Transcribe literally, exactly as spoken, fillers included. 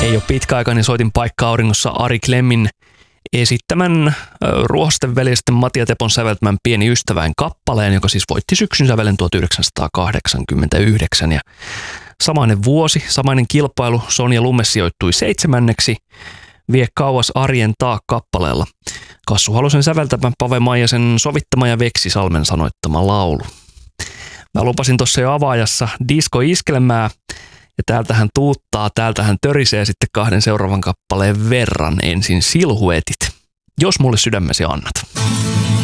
Ei ole pitkä aika, niin soitin Paikka auringossa Ari Klemmin esittämän Ruohosten veljesten Matti ja Tepon säveltämän Pieni ystäväin kappaleen, joka siis voitti syksyn sävelen tuhatyhdeksänsataakahdeksankymmentäyhdeksän. Ja samainen vuosi, samainen kilpailu, Sonja Lumme sijoittui seitsemänneksi, Vie kauas arjen taa kappaleella. Kassu Halosen säveltämä, Pave Maijasen sovittama ja Veksi Salmen sanoittama laulu. Mä lupasin tuossa jo avaajassa disco-iskelmää, ja täältähän tuuttaa, täältähän törisee sitten kahden seuraavan kappaleen verran. Ensin Silhuetit, Jos mulle sydämesi annat.